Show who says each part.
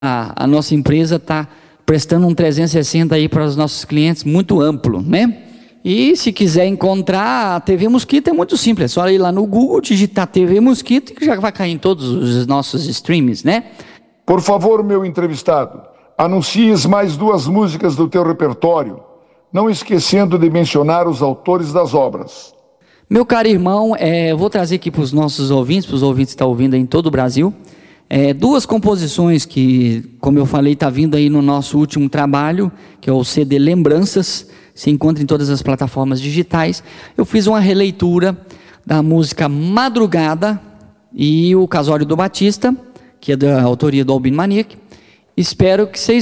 Speaker 1: a nossa empresa está prestando um 360 aí para os nossos clientes muito amplo, né? E se quiser encontrar a TV Mosquito é muito simples, é só ir lá no Google, digitar TV Mosquito que já vai cair em todos os nossos streams, né?
Speaker 2: Por favor, meu entrevistado, anuncies mais 2 músicas do teu repertório, não esquecendo de mencionar os autores das obras.
Speaker 1: Meu caro irmão, eu vou trazer aqui para os nossos ouvintes, para os ouvintes que estão ouvindo aí em todo o Brasil, 2 composições que, como eu falei, está vindo aí no nosso último trabalho, que é o CD Lembranças, se encontra em todas as plataformas digitais. Eu fiz uma releitura da música Madrugada e o Casório do Batista, que é da autoria do Albino Maniac. Espero que vocês